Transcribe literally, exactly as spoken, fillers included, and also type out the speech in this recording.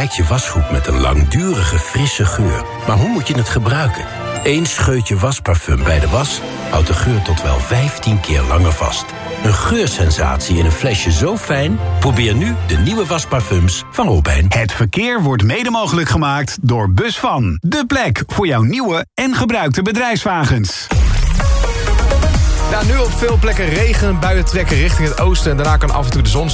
verrijkt je wasgoed met een langdurige, frisse geur. Maar hoe moet je het gebruiken? Eén scheutje wasparfum bij de was houdt de geur tot wel vijftien keer langer vast. Een geursensatie in een flesje zo fijn? Probeer nu de nieuwe wasparfums van Robijn. Het verkeer wordt mede mogelijk gemaakt door Busvan. De plek voor jouw nieuwe en gebruikte bedrijfswagens. Nou, nu op veel plekken regen, buien trekken richting het oosten en daarna kan af en toe de zon